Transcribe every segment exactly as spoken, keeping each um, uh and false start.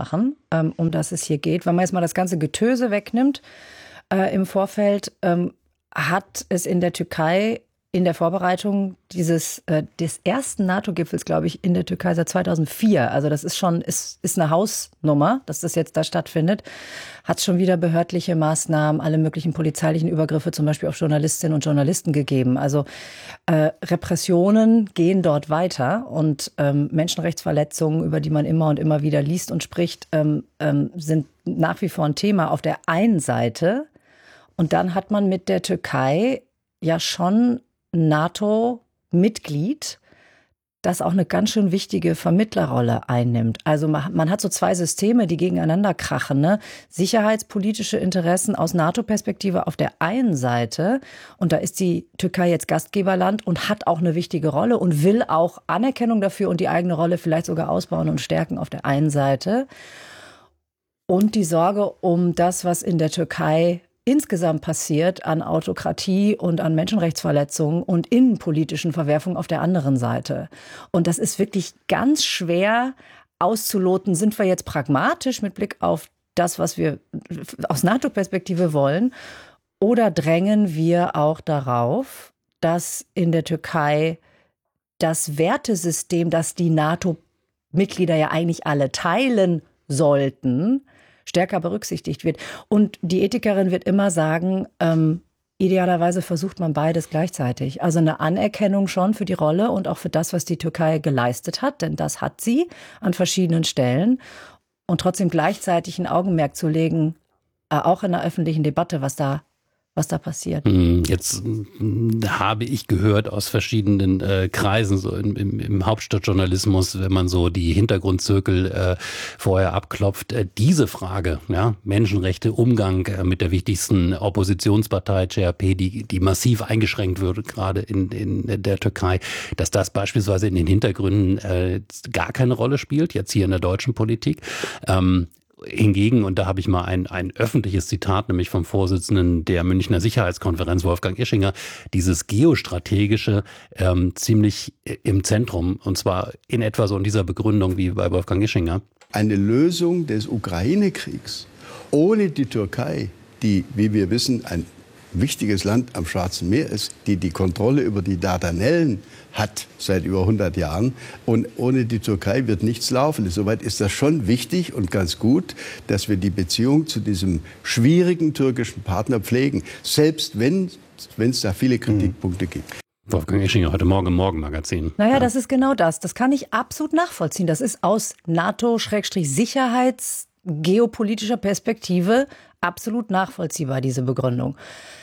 machen, ähm, um das es hier geht. Wenn man jetzt mal das ganze Getöse wegnimmt äh, im Vorfeld, ähm, hat es in der Türkei in der Vorbereitung dieses äh, des ersten NATO-Gipfels, glaube ich, in der Türkei seit zweitausendvier, also das ist schon ist, ist eine Hausnummer, dass das jetzt da stattfindet, hat schon wieder behördliche Maßnahmen, alle möglichen polizeilichen Übergriffe, zum Beispiel auf Journalistinnen und Journalisten gegeben. Also äh, Repressionen gehen dort weiter und ähm, Menschenrechtsverletzungen, über die man immer und immer wieder liest und spricht, ähm, ähm, sind nach wie vor ein Thema auf der einen Seite. Und dann hat man mit der Türkei ja schon NATO-Mitglied, das auch eine ganz schön wichtige Vermittlerrolle einnimmt. Also man, man hat so zwei Systeme, die gegeneinander krachen. Ne? Sicherheitspolitische Interessen aus NATO-Perspektive auf der einen Seite. Und da ist die Türkei jetzt Gastgeberland und hat auch eine wichtige Rolle und will auch Anerkennung dafür und die eigene Rolle vielleicht sogar ausbauen und stärken auf der einen Seite. Und die Sorge um das, was in der Türkei insgesamt passiert an Autokratie und an Menschenrechtsverletzungen und innenpolitischen Verwerfungen auf der anderen Seite. Und das ist wirklich ganz schwer auszuloten. Sind wir jetzt pragmatisch mit Blick auf das, was wir aus NATO-Perspektive wollen? Oder drängen wir auch darauf, dass in der Türkei das Wertesystem, das die NATO-Mitglieder ja eigentlich alle teilen sollten, stärker berücksichtigt wird. Und die Ethikerin wird immer sagen, ähm, idealerweise versucht man beides gleichzeitig. Also eine Anerkennung schon für die Rolle und auch für das, was die Türkei geleistet hat, denn das hat sie an verschiedenen Stellen. Und trotzdem gleichzeitig ein Augenmerk zu legen, äh, auch in der öffentlichen Debatte, was da was da passiert. Jetzt habe ich gehört aus verschiedenen äh, Kreisen, so im, im, im Hauptstadtjournalismus, wenn man so die Hintergrundzirkel äh, vorher abklopft, äh, diese Frage, ja, Menschenrechte, Umgang äh, mit der wichtigsten Oppositionspartei, C H P, die, die massiv eingeschränkt wird, gerade in, in der Türkei, dass das beispielsweise in den Hintergründen äh, gar keine Rolle spielt, jetzt hier in der deutschen Politik. Ähm, Hingegen, und da habe ich mal ein, ein öffentliches Zitat, nämlich vom Vorsitzenden der Münchner Sicherheitskonferenz, Wolfgang Ischinger, dieses Geostrategische ähm, ziemlich im Zentrum, und zwar in etwa so in dieser Begründung wie bei Wolfgang Ischinger. Eine Lösung des Ukraine-Kriegs ohne die Türkei, die, wie wir wissen, ein wichtiges Land am Schwarzen Meer ist, die die Kontrolle über die Dardanellen hat seit über hundert Jahren. Und ohne die Türkei wird nichts laufen. Insoweit ist das schon wichtig und ganz gut, dass wir die Beziehung zu diesem schwierigen türkischen Partner pflegen, selbst wenn es da viele Kritikpunkte gibt. Wolfgang Ischinger, heute Morgen im Morgenmagazin. Naja, ja. Das ist genau das. Das kann ich absolut nachvollziehen. Das ist aus NATO-Sicherheits-, geopolitischer Perspektive absolut nachvollziehbar, diese Begründung.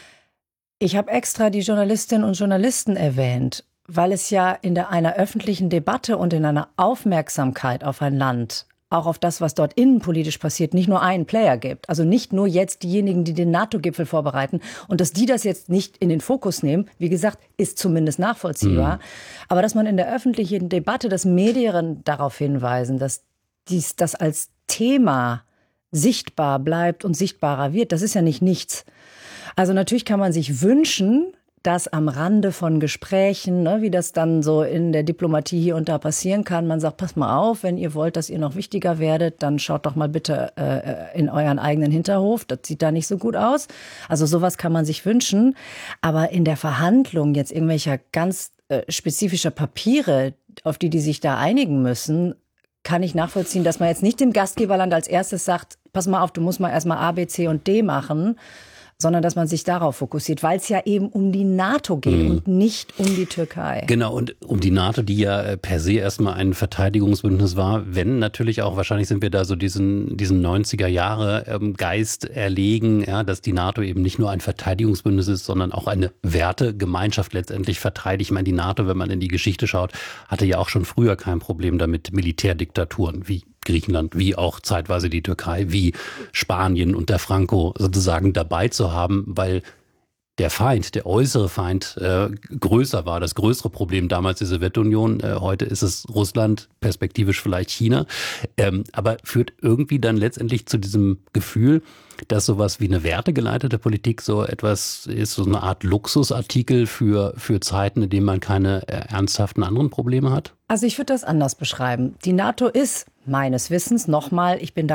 Ich habe extra die Journalistinnen und Journalisten erwähnt, weil es ja in der, einer öffentlichen Debatte und in einer Aufmerksamkeit auf ein Land, auch auf das, was dort innenpolitisch passiert, nicht nur einen Player gibt. Also nicht nur jetzt diejenigen, die den NATO-Gipfel vorbereiten. Und dass die das jetzt nicht in den Fokus nehmen, wie gesagt, ist zumindest nachvollziehbar. Mhm. Aber dass man in der öffentlichen Debatte, dass Medien darauf hinweisen, dass dies, das als Thema sichtbar bleibt und sichtbarer wird, das ist ja nicht nichts. Also natürlich kann man sich wünschen, dass am Rande von Gesprächen, ne, wie das dann so in der Diplomatie hier und da passieren kann, man sagt, pass mal auf, wenn ihr wollt, dass ihr noch wichtiger werdet, dann schaut doch mal bitte äh, in euren eigenen Hinterhof, das sieht da nicht so gut aus. Also sowas kann man sich wünschen, aber in der Verhandlung jetzt irgendwelcher ganz äh, spezifischer Papiere, auf die die sich da einigen müssen, kann ich nachvollziehen, dass man jetzt nicht dem Gastgeberland als erstes sagt, pass mal auf, du musst mal erstmal A, B, C und D machen, sondern dass man sich darauf fokussiert, weil es ja eben um die NATO geht mhm. und nicht um die Türkei. Genau, und um die NATO, die ja per se erstmal ein Verteidigungsbündnis war, wenn natürlich auch, wahrscheinlich sind wir da so diesen diesen neunziger-Jahre-Geist erlegen, ja, dass die NATO eben nicht nur ein Verteidigungsbündnis ist, sondern auch eine Wertegemeinschaft letztendlich verteidigt. Ich meine, die NATO, wenn man in die Geschichte schaut, hatte ja auch schon früher kein Problem damit, Militärdiktaturen wie Griechenland, wie auch zeitweise die Türkei, wie Spanien unter Franco sozusagen dabei zu haben, weil der Feind, der äußere Feind äh, größer war, das größere Problem damals die Sowjetunion, äh, heute ist es Russland, perspektivisch vielleicht China, ähm, aber führt irgendwie dann letztendlich zu diesem Gefühl, dass sowas wie eine wertegeleitete Politik so etwas ist, so eine Art Luxusartikel für, für Zeiten, in denen man keine äh, ernsthaften anderen Probleme hat? Also ich würde das anders beschreiben. Die NATO ist meines Wissens, nochmal, ich bin da